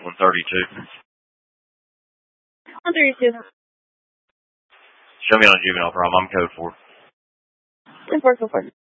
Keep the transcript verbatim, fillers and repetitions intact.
one thirty-two. one thirty-two. Show me on a juvenile prom. I'm code four. ten four, ten four.